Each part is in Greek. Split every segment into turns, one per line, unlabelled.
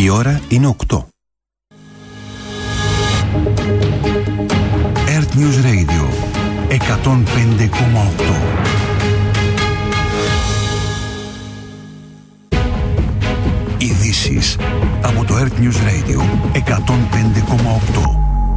Η ώρα είναι 8. Earth News Radio 105,8. Ειδήσεις από το Earth News Radio 105,8.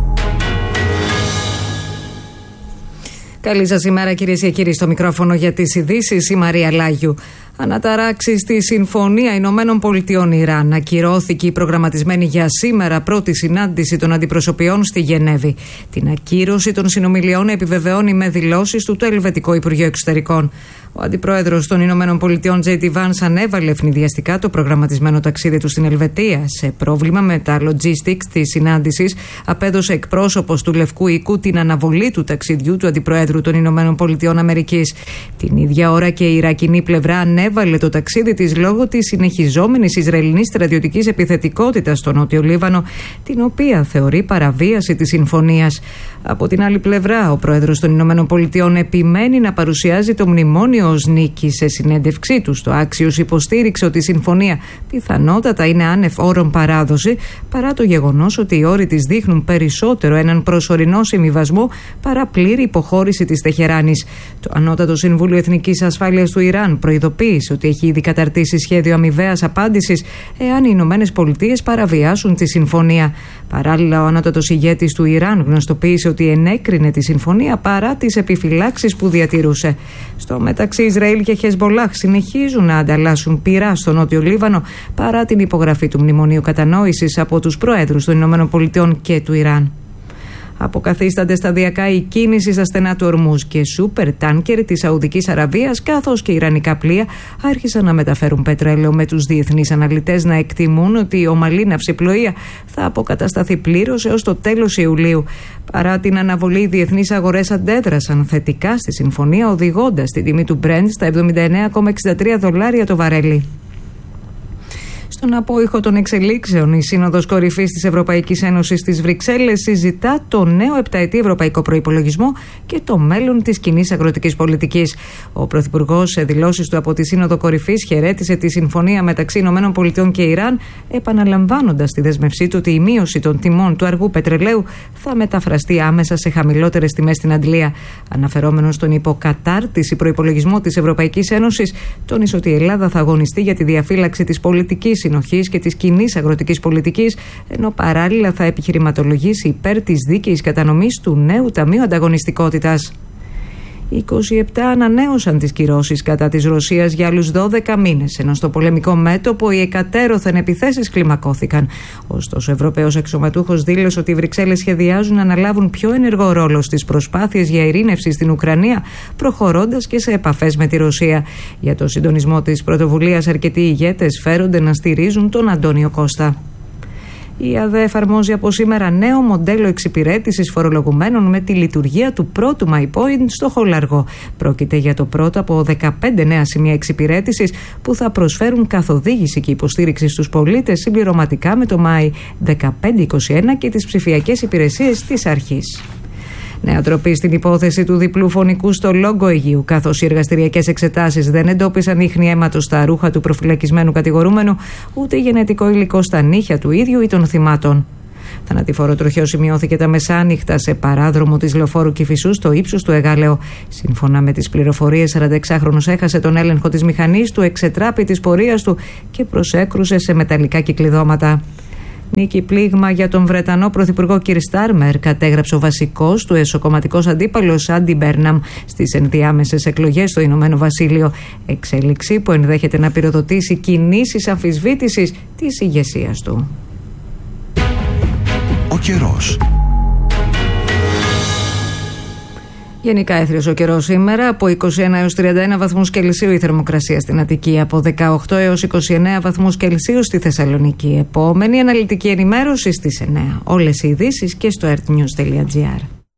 Καλή σας ημέρα, κυρίες και κύριοι, στο μικρόφωνο για τις ειδήσεις η Μαρία Λάγιου. Αναταράξει στη Συμφωνία Ηνωμένων Πολιτειών Ιράν. Ακυρώθηκε η προγραμματισμένη για σήμερα πρώτη συνάντηση των αντιπροσωπιών στη Γενέβη. Την ακύρωση των συνομιλιών επιβεβαιώνει με δηλώσεις του το Ελβετικό Υπουργείο Εξωτερικών. Ο αντιπρόεδρος των Ηνωμένων Πολιτειών, J.D. Vance, ανέβαλε ευνηδιαστικά το προγραμματισμένο ταξίδι του στην Ελβετία. Σε πρόβλημα με τα logistics της συνάντησης, απέδωσε εκπρόσωπος του Λευκού Οίκου την αναβολή του ταξιδιού του αντιπροέδρου των Ηνωμένων Πολιτειών Αμερικής. Την ίδια ώρα και η Ιρακινή πλευρά ανέβαλε το ταξίδι της λόγω της συνεχιζόμενης Ισραηλινής στρατιωτικής επιθετικότητας στο Νότιο Λίβανο, την οποία θεωρεί παραβίαση της συμφωνίας. Από την άλλη πλευρά, ο πρόεδρος των Ηνωμένων Πολιτειών επιμένει να παρουσιάζει το μνημόνιο ως νίκη. Σε συνέντευξή του στο Axios υποστήριξε ότι η συμφωνία πιθανότατα είναι άνευ όρων παράδοση, παρά το γεγονός ότι οι όροι της δείχνουν περισσότερο έναν προσωρινό συμβιβασμό παρά πλήρη υποχώρηση της Τεχεράνης. Το Ανώτατο Συμβούλιο Εθνικής Ασφάλειας του Ιράν προειδοποίησε ότι έχει ήδη καταρτήσει σχέδιο αμοιβαίας απάντησης εάν οι Ηνωμένες Πολιτείες παραβιάσουν τη συμφωνία. Παράλληλα, ο ανώτατος ηγέτης του Ιράν γνωστοποίησε ότι ενέκρινε τη συμφωνία παρά τις επιφυλάξεις που διατηρούσε. Στο μεταξύ, Ισραήλ και Χεσμπολάχ συνεχίζουν να ανταλλάσσουν πυρά στο Νότιο Λίβανο παρά την υπογραφή του Μνημονίου Κατανόησης από τους προέδρους των Ηνωμένων Πολιτειών και του Ιράν. Αποκαθίστανται σταδιακά η κίνηση στα στενά του Ορμούζ και σούπερ τάνκερ της Σαουδικής Αραβίας καθώς και ιρανικά πλοία άρχισαν να μεταφέρουν πετρέλαιο, με τους διεθνείς αναλυτές να εκτιμούν ότι η ομαλή ναυσιπλοεία θα αποκατασταθεί πλήρως έως το τέλος Ιουλίου. Παρά την αναβολή, οι διεθνείς αγορές αντέδρασαν θετικά στη συμφωνία, οδηγώντας την τιμή του Brent στα $79,63 το βαρέλι. Στον απόϊχο των εξελίξεων, η Σύνοδος Κορυφής της Ευρωπαϊκής Ένωσης στις Βρυξέλλες συζητά το νέο επταετή ευρωπαϊκό προϋπολογισμό και το μέλλον της κοινής αγροτικής πολιτικής. Ο Πρωθυπουργός, σε δηλώσεις του από τη Σύνοδο Κορυφής, χαιρέτησε τη συμφωνία μεταξύ ΗΠΑ και Ιράν, επαναλαμβάνοντας τη δέσμευσή του ότι η μείωση των τιμών του αργού πετρελαίου θα μεταφραστεί άμεσα σε χαμηλότερες τιμές στην Αντλία. Αναφερόμενος στον υποκατάρτιση προϋπολογισμό της Ευρωπαϊκής Ένωσης, τόνισε ότι η Ελλάδα θα αγωνιστεί για τη διαφύλαξη της πολιτικής συνοχής και της κοινής αγροτικής πολιτικής, ενώ παράλληλα θα επιχειρηματολογήσει υπέρ της δίκαιης κατανομής του νέου Ταμείου Ανταγωνιστικότητας. Οι 27 ανανέωσαν τις κυρώσεις κατά της Ρωσίας για άλλους 12 μήνες, ενώ στο πολεμικό μέτωπο οι εκατέρωθεν επιθέσεις κλιμακώθηκαν. Ωστόσο, ο Ευρωπαίος αξιωματούχος δήλωσε ότι οι Βρυξέλλες σχεδιάζουν να αναλάβουν πιο ενεργό ρόλο στις προσπάθειες για ειρήνευση στην Ουκρανία, προχωρώντας και σε επαφές με τη Ρωσία. Για το συντονισμό της πρωτοβουλίας, αρκετοί ηγέτες φέρονται να στηρίζουν τον Αντώνιο Κώστα. Η ΑΔΕ εφαρμόζει από σήμερα νέο μοντέλο εξυπηρέτησης φορολογουμένων με τη λειτουργία του πρώτου MyPoint στο Χολαργό. Πρόκειται για το πρώτο από 15 νέα σημεία εξυπηρέτησης που θα προσφέρουν καθοδήγηση και υποστήριξη στους πολίτες συμπληρωματικά με το My 1521 και τις ψηφιακές υπηρεσίες της αρχής. Νέα τροπή στην υπόθεση του διπλού φωνικού στο Λόγκο Αιγείου, καθώς οι εργαστηριακές εξετάσεις δεν εντόπισαν ίχνη αίματος στα ρούχα του προφυλακισμένου κατηγορούμενου, ούτε γενετικό υλικό στα νύχια του ίδιου ή των θυμάτων. Θανατηφόρο τροχαίο σημειώθηκε τα μεσάνυχτα σε παράδρομο της Λεωφόρου Κηφισού στο ύψος του Εγάλεο. Σύμφωνα με τις πληροφορίες, 46χρονος έχασε τον έλεγχο της μηχανής του, εξετράπη της πορείας του και προσέκρουσε σε μεταλλικά κυκλειδώματα. Νίκη πλήγμα για τον Βρετανό Πρωθυπουργό Κιρ Στάρμερ, κατέγραψε ο βασικός του εσωκομματικός αντίπαλος Άντι Μπέρναμ στις ενδιάμεσες εκλογές στο Ηνωμένο Βασίλειο. Εξέλιξη που ενδέχεται να πυροδοτήσει κινήσεις αμφισβήτησης της ηγεσίας του.
Ο καιρός.
Γενικά έθριος ο καιρός σήμερα, από 21 έως 31 βαθμούς Κελσίου η θερμοκρασία στην Αττική, από 18 έως 29 βαθμούς Κελσίου στη Θεσσαλονίκη. Επόμενη αναλυτική ενημέρωση στις 9. Όλες οι ειδήσεις και στο earthnews.gr.